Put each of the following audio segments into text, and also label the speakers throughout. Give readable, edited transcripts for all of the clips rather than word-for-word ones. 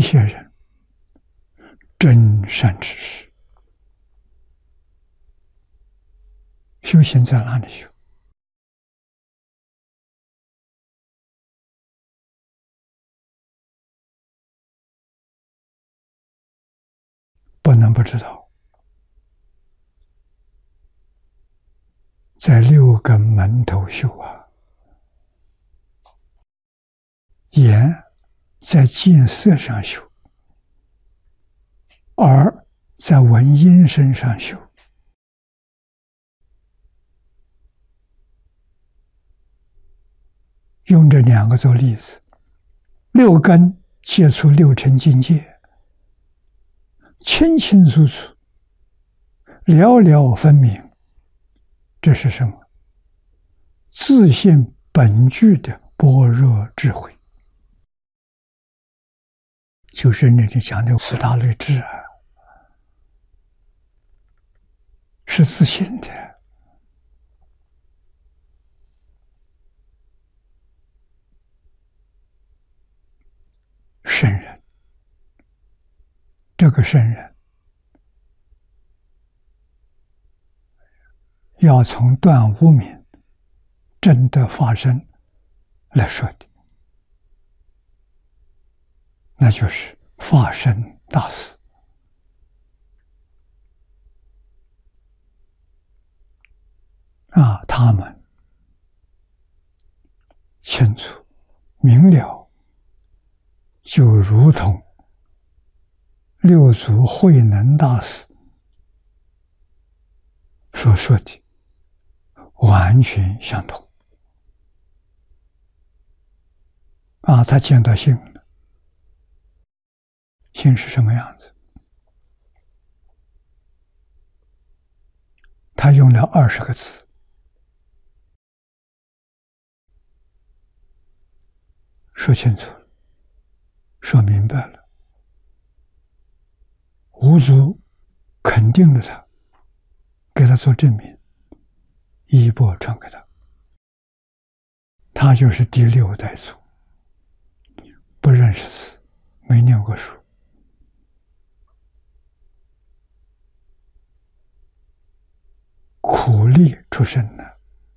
Speaker 1: 些人真善知识，修行在哪里修？不能不知道，在六根门头修啊，眼在见色上修，耳在闻音声上修，用这两个做例子，六根接触六尘境界，清清楚楚，了了分明，这是什么？自性本具的般若智慧，就是那里讲的四大类智啊，是自性的。圣人，这个圣人要从断无明、证得法身来说的，那就是法身大士啊，他们清楚明了，就如同六祖慧能大师所说的完全相同啊！他见到性了，性是什么样子？他用了20个字，说清楚了，说明白了，五祖肯定了他，给他做证明，衣钵传给他，他就是第6代祖，不认识字，没念过书，苦力出身的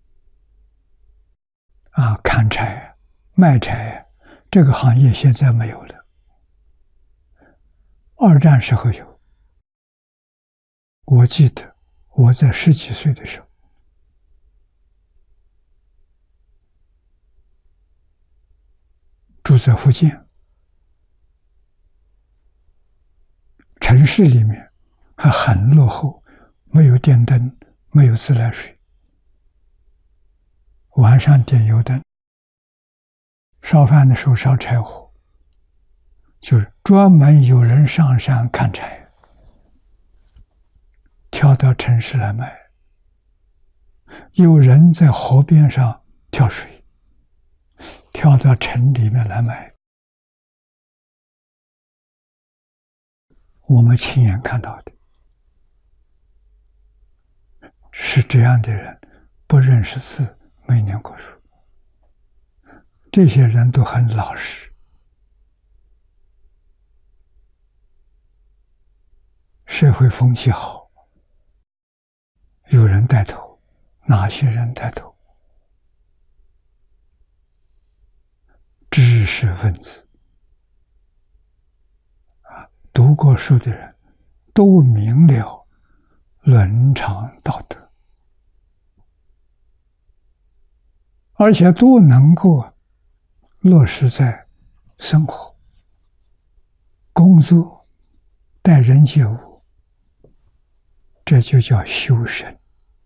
Speaker 1: 啊，砍柴、卖柴这个行业现在没有了，二战时候有。我记得我在10几岁的时候，住在福建，城市里面还很落后，没有电灯，没有自来水，晚上点油灯，烧饭的时候烧柴火，就是专门有人上山砍柴，跳到城市来卖，有人在河边上跳水，跳到城里面来卖，我们亲眼看到的是这样的人，不认识字，没念过书，这些人都很老实，社会风气好，有人带头，哪些人带头？知识分子啊，读过书的人都明了伦常道德，而且都能够落实在生活、工作、待人接物，这就叫修身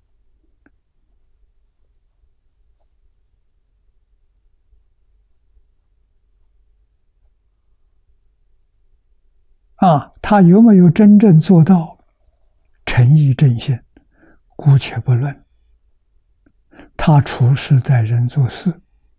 Speaker 1: 啊！他有没有真正做到诚意正现，姑且不论。他处事待人做事，